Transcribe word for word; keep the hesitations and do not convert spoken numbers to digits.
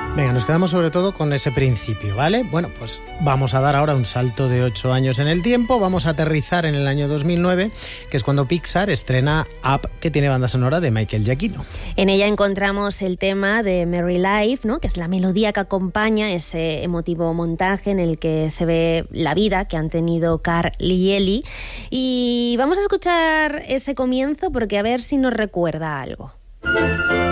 Venga, nos quedamos sobre todo con ese principio, ¿vale? Bueno, pues vamos a dar ahora un salto de ocho años en el tiempo, vamos a aterrizar en el año dos mil nueve, que es cuando Pixar estrena Up, que tiene banda sonora de Michael Giacchino. En ella encontramos el tema de Merry Life, ¿no?, que es la melodía que acompaña ese emotivo montaje en el que se ve la vida que han tenido Carl y Ellie. Y vamos a escuchar ese comienzo porque a ver si nos recuerda algo.